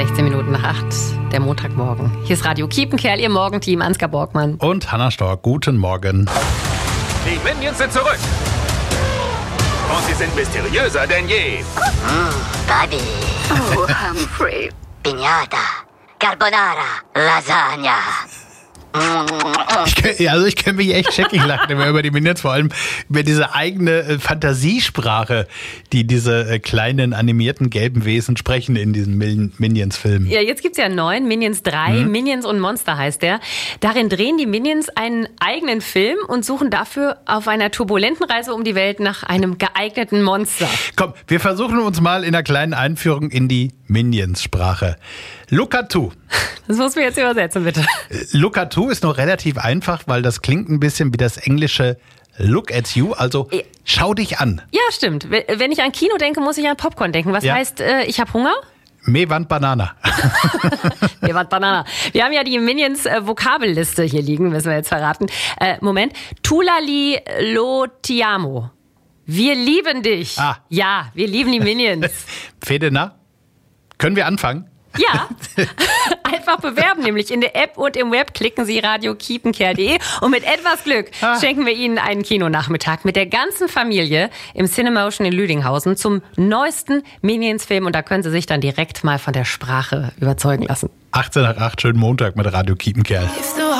16 Minuten nach 8, der Montagmorgen. Hier ist Radio Kiepenkerl, Ihr Morgenteam, Ansgar Borgmann. Und Hanna Stork, guten Morgen. Die Minions sind zurück. Und sie sind mysteriöser denn je. Buddy. Oh, Humphrey. Piñata. Carbonara. Lasagna. Ich kann mich echt scheckig lachen immer über die Minions, vor allem über diese eigene Fantasiesprache, die diese kleinen animierten gelben Wesen sprechen in diesen Minions-Filmen. Ja, jetzt gibt's ja einen neuen, Minions 3, Minions und Monster heißt der. Darin drehen die Minions einen eigenen Film und suchen dafür auf einer turbulenten Reise um die Welt nach einem geeigneten Monster. Komm, wir versuchen uns mal in einer kleinen Einführung in die Minions-Sprache. Look at two. Das muss mir jetzt übersetzen, bitte. Look at two ist noch relativ einfach, weil das klingt ein bisschen wie das englische Look at you, also schau dich an. Ja, stimmt. Wenn ich an Kino denke, muss ich an Popcorn denken. Was heißt, ich habe Hunger? Me want banana. Wir waren Banana. Wir haben ja die Minions Vokabelliste hier liegen, müssen wir jetzt verraten. Moment. Tulali lo ti amo. Wir lieben dich. Ah. Ja, wir lieben die Minions. Fedena, können wir anfangen? Ja, einfach bewerben, nämlich in der App und im Web klicken Sie radiokiepenkerl.de und mit etwas Glück schenken wir Ihnen einen Kinonachmittag mit der ganzen Familie im Cinemotion in Lüdinghausen zum neuesten Minions-Film und da können Sie sich dann direkt mal von der Sprache überzeugen lassen. 18 nach 8, schönen Montag mit Radio Kiepenkerl.